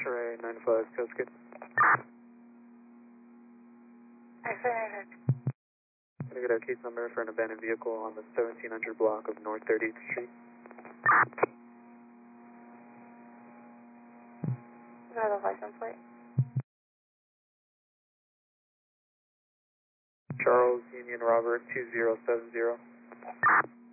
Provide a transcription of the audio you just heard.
X-ray 95, feels good. X-ray 95. Can I get a case number for an abandoned vehicle on the 1700 block of North 30th Street? Another license plate. Charles Union Robert 2070.